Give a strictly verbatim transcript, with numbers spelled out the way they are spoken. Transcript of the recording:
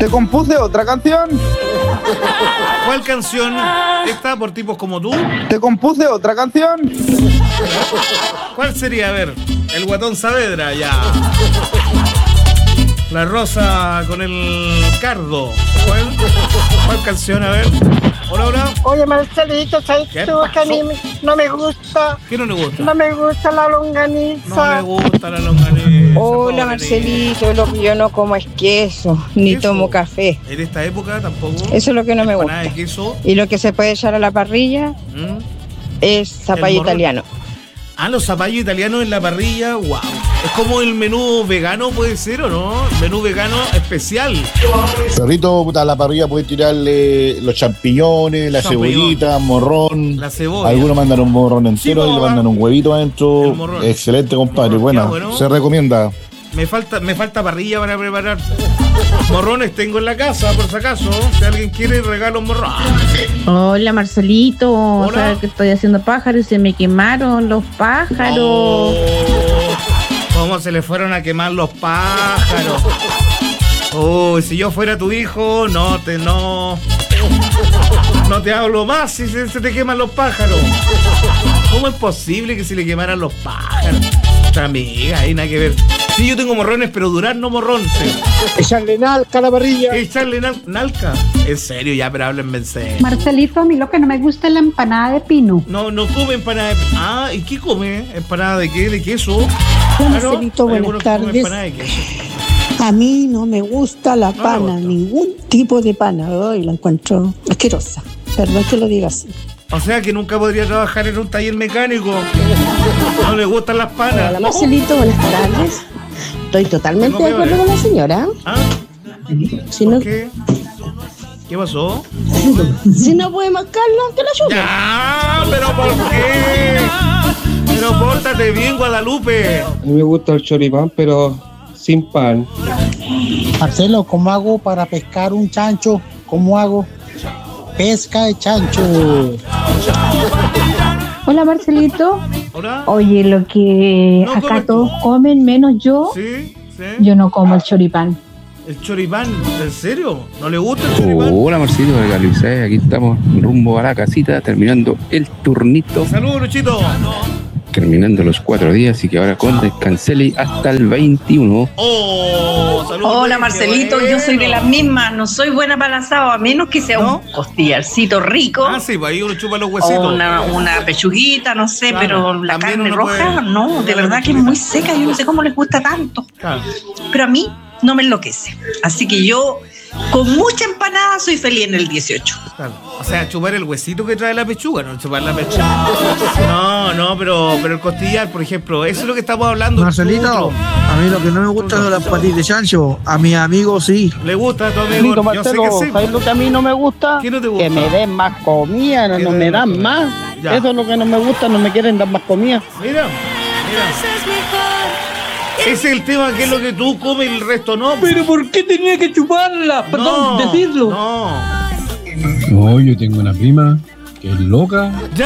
Te compuse otra canción. ¿Cuál canción? ¿Esta por tipos como tú? Te compuse otra canción. ¿Cuál sería? A ver, el Guatón Saavedra, ya. La Rosa con el Cardo. ¿Cuál? ¿Cuál canción? A ver. Hola, hola. Oye, Marcelito, ¿sabes ¿Qué tú que a mí pasó? no me gusta? ¿Qué no le gusta? No me gusta la No longaniza. le gusta la longaniza. Hola, pobre Marcelito, lo que yo no como es queso, ni ¿Queso? tomo café. niña. En esta época tampoco. Eso es lo que no me Empanada gusta. de queso. Y lo que se puede echar a la parrilla ¿Mm? es zapallo morrón. italiano. Ah, los zapallos italianos en la parrilla, wow. Es como el menú vegano, puede ser, ¿o no? Menú vegano especial. Perrito, puta, a la parrilla puedes tirarle los champiñones, la Champiñón. cebollita, morrón. La cebolla. Algunos mandan un morrón entero Sí, y le morra. mandan un huevito adentro. El morrón. Excelente, compadre. Morrón, Buena, ya, bueno. se recomienda. Me falta, me falta parrilla para preparar. Morrones tengo en la casa, por si acaso. Si alguien quiere, regalo un morrón. Hola Marcelito, Hola. sabes que estoy haciendo pájaros y se me quemaron los pájaros. Oh, ¿Cómo se le fueron a quemar los pájaros? Uy, si yo fuera tu hijo, no te, no. No te hablo más si se, se te queman los pájaros. ¿Cómo es posible que se le quemaran los pájaros? Nuestra amiga, ahí nada que ver. Sí, yo tengo morrones, pero durazno morrón. Sí. Echarle nalca a la parrilla. Echarle nal- nalca. En serio, ya, pero háblenme en serio. Marcelito, a mí lo que no me gusta es la empanada de pino. No, no come empanada de... Ah, ¿y qué come? ¿Empanada de qué? ¿De queso? Hola, Claro, Marcelito, hay buenas algunos que comen tardes. empanada de queso. A mí no me gusta la No le pana, gusta. ningún tipo de pana. Hoy la encuentro asquerosa. Perdón que lo diga así. O sea que nunca podría trabajar en un taller mecánico. No le gustan las panas. Hola Marcelito, buenas tardes. Estoy totalmente Tengo de acuerdo fiebre. con la señora. ¿Ah? Si ¿Por no, qué? ¿Qué pasó? si no puede mascarla, que la ayude. ¡Ya! ¿Pero por qué? Pero pórtate bien, Guadalupe. A mí me gusta el choripán, pero sin pan. Marcelo, ¿cómo hago para pescar un chancho? ¿Cómo hago? Pesca de chancho. Hola Marcelito, ¿Hola? oye, lo que No acá comes tú. todos comen menos yo, ¿Sí? ¿Sí? yo no como el choripán. ¿El choripán? ¿En serio? ¿No le gusta el choripán? Hola Marcito de Galicia, aquí estamos rumbo a la casita, terminando el turnito, Saludos, Luchito. terminando los cuatro días y que ahora con descanseli hasta el veintiuno. Oh, saludos. Hola qué Marcelito, bueno. yo soy de las mismas, no soy buena para el asado, a menos que sea ¿No? un costillarcito rico Ah, sí, pues ahí uno chupa los huesitos. o una, una pechuguita, no sé, Claro, pero la también carne uno roja, puede- no, de verdad que es muy seca, yo no sé cómo les gusta tanto, Claro. pero a mí no me enloquece. Así que yo con mucha empanada soy feliz en el dieciocho. Claro. O sea, chupar el huesito que trae la pechuga, no chupar la pechuga. No, no, pero, pero el costillar, por ejemplo, eso es lo que estamos hablando. Marcelito, nosotros. a mí lo que no me gusta son las patitas de chancho. A mis amigos sí. ¿Le gusta a tu amigo? Marcelo, Yo sé que sí. ¿sabes lo que a mí no me gusta? ¿Qué no te gusta? Que me den más comida, no, Que no te me den más dan comida. más. Ya. Eso es lo que no me gusta, no me quieren dar más comida. Mira, mira. Ese es el tema, que es lo que tú comes y el resto no. Pero ¿por qué tenía que chuparla? Perdón, no, decirlo. No. No, yo tengo una prima que es loca.